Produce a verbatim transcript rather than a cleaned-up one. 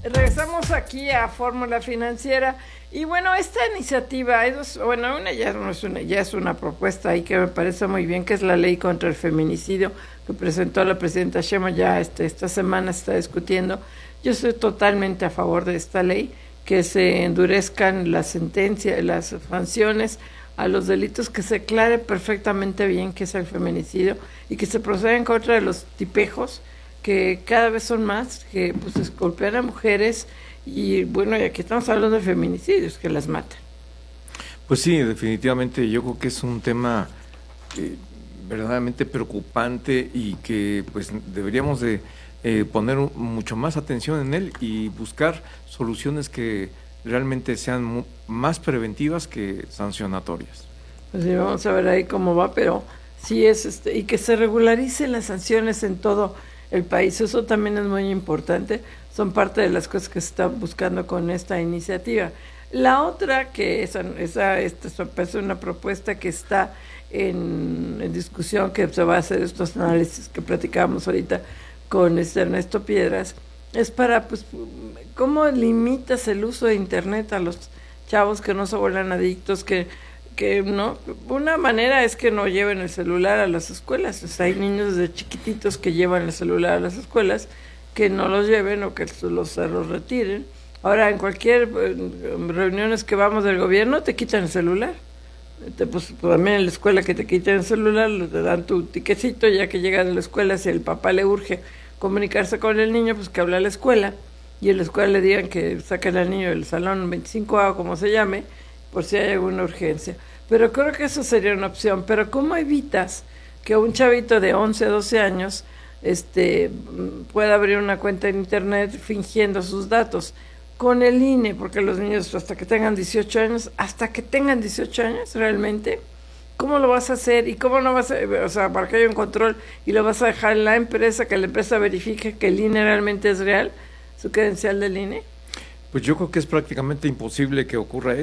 Regresamos aquí a Fórmula Financiera y bueno, esta iniciativa, es, bueno, una ya no es una, ya es una propuesta ahí que me parece muy bien, que es la ley contra el feminicidio que presentó la presidenta Sheinbaum, ya este, esta semana se está discutiendo. Yo estoy totalmente a favor de esta ley, que se endurezcan las sentencias, las sanciones a los delitos, que se aclare perfectamente bien qué es el feminicidio y que se proceda en contra de los tipejos, que cada vez son más, que pues golpean a mujeres y bueno, y aquí estamos hablando de feminicidios, que las matan. Pues sí, definitivamente yo creo que es un tema eh, verdaderamente preocupante y que pues deberíamos de eh, poner un, mucho más atención en él y buscar soluciones que realmente sean mu- más preventivas que sancionatorias. Pues sí, vamos a ver ahí cómo va, pero sí es este, y que se regularicen las sanciones en todo el país, eso también es muy importante, son parte de las cosas que se están buscando con esta iniciativa. La otra, que esa, esa, esta es una propuesta que está en, en discusión, que se va a hacer estos análisis que platicábamos ahorita con este Ernesto Piedras, es para, pues, ¿cómo limitas el uso de Internet a los chavos que no se vuelvan adictos, que que no, una manera es que no lleven el celular a las escuelas, o sea, hay niños desde chiquititos que llevan el celular a las escuelas, que no los lleven o que los, se los retiren. Ahora, en cualquier en reuniones que vamos del gobierno, te quitan el celular. Te, pues, también en la escuela que te quiten el celular, te dan tu tiquecito, ya que llegas a la escuela, si el papá le urge comunicarse con el niño, pues que habla a la escuela, y en la escuela le digan que saquen al niño del salón veinticinco A o como se llame, por si hay alguna urgencia. Pero creo que eso sería una opción. Pero ¿cómo evitas que un chavito de once, doce años este, pueda abrir una cuenta en Internet fingiendo sus datos? Con el I N E, porque los niños hasta que tengan dieciocho años, hasta que tengan dieciocho años realmente, ¿cómo lo vas a hacer? ¿Y cómo no vas a, o sea, para que haya un control y lo vas a dejar en la empresa, que la empresa verifique que el I N E realmente es real, su credencial del I N E? Pues yo creo que es prácticamente imposible que ocurra eso.